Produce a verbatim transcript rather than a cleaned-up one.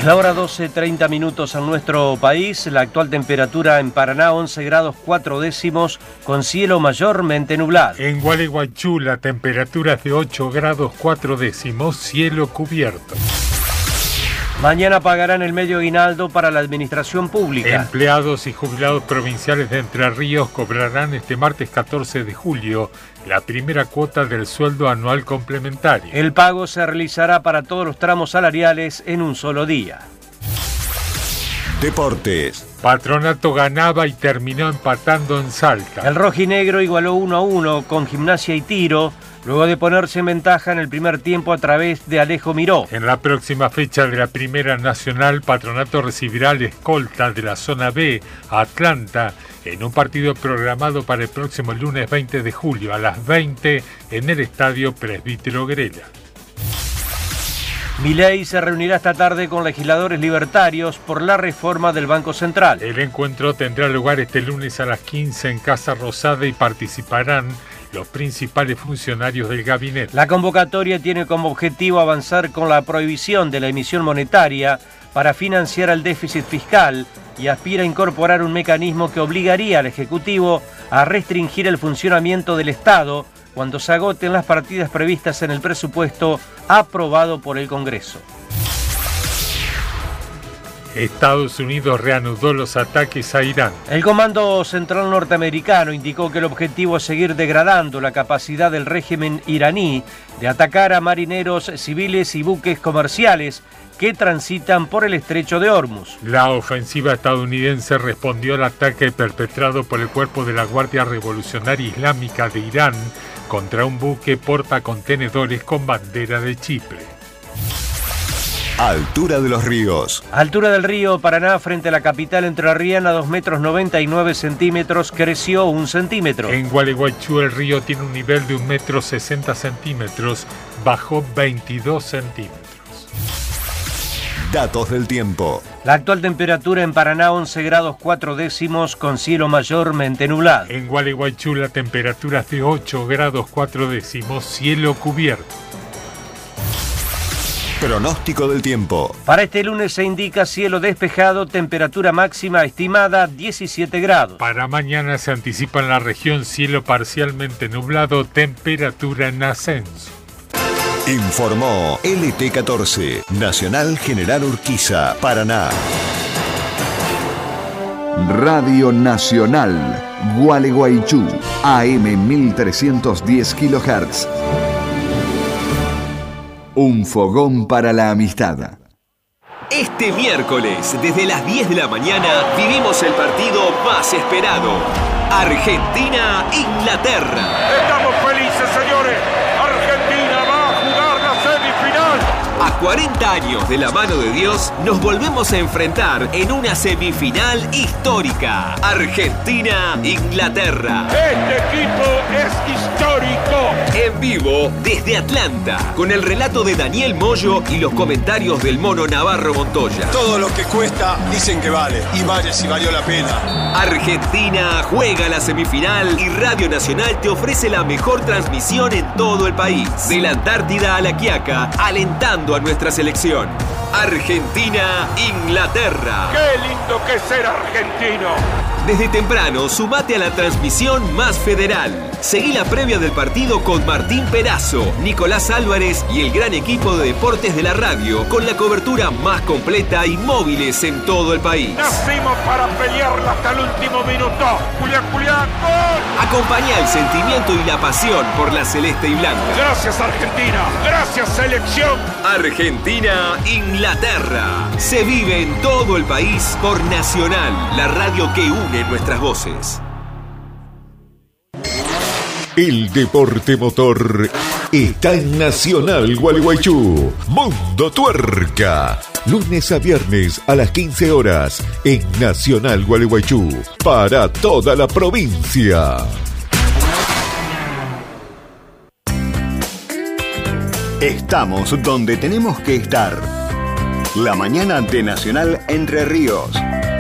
La hora doce, treinta minutos en nuestro país. La actual temperatura en Paraná, once grados cuatro décimos, con cielo mayormente nublado. En Gualeguaychú la temperatura es de ocho grados cuatro décimos, cielo cubierto. Mañana pagarán el medio aguinaldo para la administración pública. Empleados y jubilados provinciales de Entre Ríos cobrarán este martes catorce de julio la primera cuota del sueldo anual complementario. El pago se realizará para todos los tramos salariales en un solo día. Deportes. Patronato ganaba y terminó empatando en Salta. El rojinegro igualó uno a uno con Gimnasia y Tiro, luego de ponerse en ventaja en el primer tiempo a través de Alejo Miró. En la próxima fecha de la Primera Nacional, Patronato recibirá al escolta de la Zona B, Atlanta, en un partido programado para el próximo lunes veinte de julio a las veinte en el Estadio Presbítero Grela. Milei se reunirá esta tarde con legisladores libertarios por la reforma del Banco Central. El encuentro tendrá lugar este lunes a las quince en Casa Rosada y participarán los principales funcionarios del gabinete. La convocatoria tiene como objetivo avanzar con la prohibición de la emisión monetaria para financiar el déficit fiscal y aspira a incorporar un mecanismo que obligaría al Ejecutivo a restringir el funcionamiento del Estado cuando se agoten las partidas previstas en el presupuesto aprobado por el Congreso. Estados Unidos reanudó los ataques a Irán. El Comando Central norteamericano indicó que el objetivo es seguir degradando la capacidad del régimen iraní de atacar a marineros civiles y buques comerciales que transitan por el estrecho de Hormuz. La ofensiva estadounidense respondió al ataque perpetrado por el Cuerpo de la Guardia Revolucionaria Islámica de Irán contra un buque portacontenedores con bandera de Chipre. Altura de los ríos. Altura del río Paraná frente a la capital entrerriana, dos metros noventa y nueve centímetros, creció un centímetro. En Gualeguaychú el río tiene un nivel de un metro sesenta centímetros, bajó veintidós centímetros. Datos del tiempo. La actual temperatura en Paraná, once grados cuatro décimos, con cielo mayormente nublado. En Gualeguaychú la temperatura es de ocho grados cuatro décimos, cielo cubierto. Pronóstico del tiempo. Para este lunes se indica cielo despejado, temperatura máxima estimada diecisiete grados. Para mañana se anticipa en la región cielo parcialmente nublado, temperatura en ascenso. Informó L T catorce, Nacional General Urquiza, Paraná. Radio Nacional, Gualeguaychú, A M mil trescientos diez kilohertz. Un fogón para la amistad. Este miércoles, desde las diez de la mañana, vivimos el partido más esperado. Argentina-Inglaterra. Estamos felices, señores. Argentina va a jugar la semifinal. A cuarenta años de la mano de Dios, nos volvemos a enfrentar en una semifinal histórica. Argentina-Inglaterra. Este equipo es histórico. En vivo desde Atlanta, con el relato de Daniel Moyo y los comentarios del Mono Navarro Montoya. Todo lo que cuesta dicen que vale, y vale si valió la pena. Argentina juega la semifinal y Radio Nacional te ofrece la mejor transmisión en todo el país. De la Antártida a la Quiaca, alentando a nuestra selección. Argentina-Inglaterra. ¡Qué lindo que es ser argentino! Desde temprano, sumate a la transmisión más federal. Seguí la previa del partido con Martín Perazo, Nicolás Álvarez y el gran equipo de deportes de la radio, con la cobertura más completa y móviles en todo el país. Nacimos para pelearla hasta el último minuto. Julián, Julián, ¡gol! Acompañá el sentimiento y la pasión por la celeste y blanca. Gracias, Argentina. Gracias, selección. Argentina-Inglaterra. Se vive en todo el país por Nacional, la radio que une nuestras voces. El deporte motor está en Nacional Gualeguaychú. Mundo Tuerca. Lunes a viernes a las quince horas en Nacional Gualeguaychú. Para toda la provincia. Estamos donde tenemos que estar. La mañana de Nacional Entre Ríos.